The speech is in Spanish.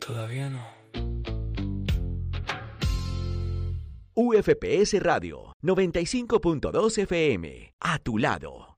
Todavía no. UFPS Radio 95.2 FM. A tu lado.